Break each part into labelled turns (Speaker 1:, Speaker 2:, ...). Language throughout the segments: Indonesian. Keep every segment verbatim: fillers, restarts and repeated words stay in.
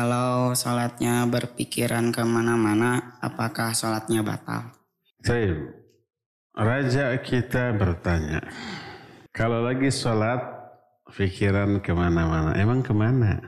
Speaker 1: Kalau sholatnya berpikiran kemana-mana, apakah sholatnya batal?
Speaker 2: Baik, raja kita bertanya, kalau lagi sholat, pikiran kemana-mana, emang kemana?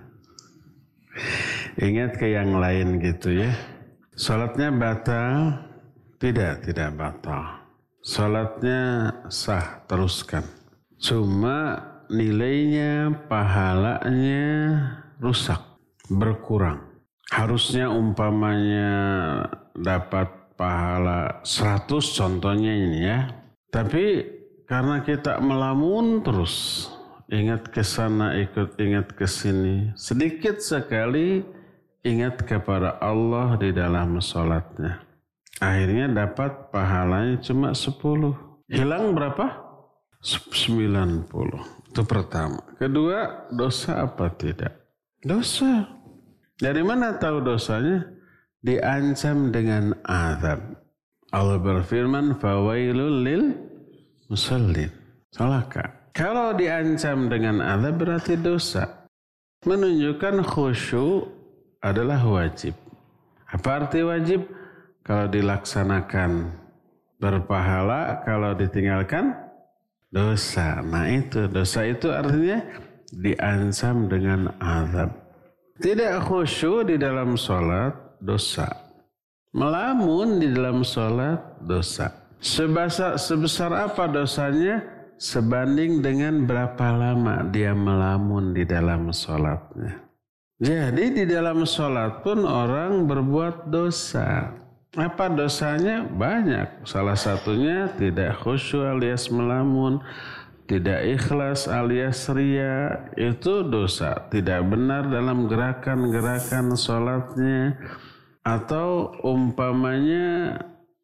Speaker 2: Ingat ke yang lain gitu ya. Sholatnya batal? Tidak, tidak batal. Sholatnya sah, teruskan. Cuma nilainya, pahalanya rusak, berkurang. Harusnya umpamanya dapat pahala seratus contohnya ini ya. Tapi karena kita melamun terus, ingat ke sana, ikut ingat ke sini, sedikit sekali ingat kepada Allah di dalam sholatnya. Akhirnya dapat pahalanya cuma sepuluh. Hilang berapa? sembilan puluh. Itu pertama. Kedua, dosa apa tidak? Dosa. Dari mana tahu dosanya? Diancam dengan azab. Allah berfirman, fawailul lil musallin. Salahkah? Kalau diancam dengan azab berarti dosa. Menunjukkan khusyuk adalah wajib. Apa arti wajib? Kalau dilaksanakan berpahala, kalau ditinggalkan dosa. Nah itu, dosa itu artinya diancam dengan azab. Tidak khusyuk di dalam sholat, dosa. Melamun di dalam sholat, dosa. Sebesar, sebesar apa dosanya? Sebanding dengan berapa lama dia melamun di dalam sholatnya. Jadi di dalam sholat pun orang berbuat dosa. Apa dosanya? Banyak. Salah satunya tidak khusyuk alias melamun, tidak ikhlas alias ria, itu dosa. Tidak benar dalam gerakan-gerakan sholatnya. Atau umpamanya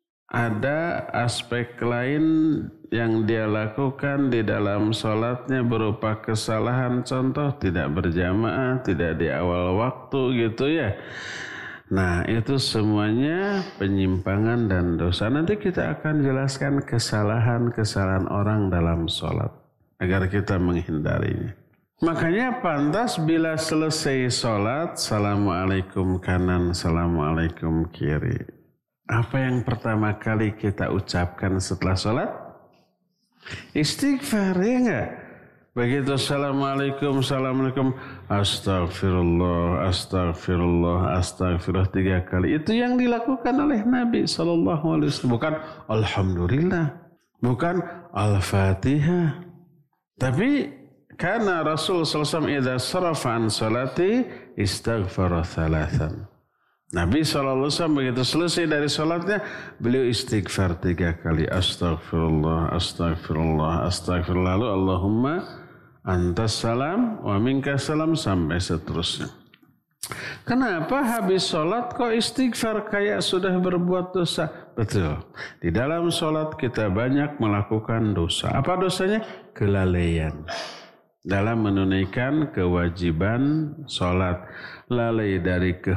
Speaker 2: ada aspek lain yang dia lakukan di dalam sholatnya berupa kesalahan. Contoh tidak berjamaah, tidak di awal waktu gitu ya. Nah itu semuanya penyimpangan dan dosa. Nanti kita akan jelaskan kesalahan-kesalahan orang dalam sholat agar kita menghindarinya. Makanya pantas bila selesai sholat, assalamualaikum kanan, assalamualaikum kiri. Apa yang pertama kali kita ucapkan setelah sholat? Istighfar, ya enggak? Begitu assalamualaikum, assalamualaikum, astagfirullah, astagfirullah, astagfirullah tiga kali. Itu yang dilakukan oleh Nabi shallallahu alaihi wasallam. Bukan alhamdulillah, bukan al-fatihah. Tapi karena Rasul sallallahu alaihi wasallam idza sarafa an salati istaghfara thalathan. Nabi shallallahu alaihi wasallam begitu selesai dari sholatnya, beliau istighfar tiga kali. Astagfirullah, astagfirullah, astagfirullah. Lalu Allahumma antas salam wa minkas salam sampai seterusnya. Kenapa habis sholat kok istighfar kayak sudah berbuat dosa? Betul. Di dalam sholat kita banyak melakukan dosa. Apa dosanya? Kelalaian. Dalam menunaikan kewajiban sholat. Lalai dari ke